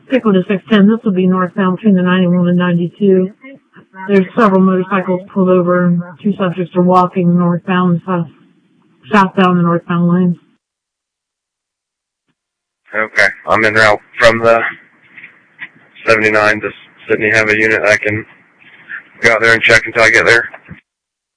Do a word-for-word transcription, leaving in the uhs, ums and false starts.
Stick with the six ten. This will be northbound between the ninety-one and ninety-two. There's several motorcycles pulled over, and two subjects are walking northbound and south, southbound and northbound lanes. Okay. I'm en route from the seventy-nine. Does Sydney have a unit I can go out there and check until I get there?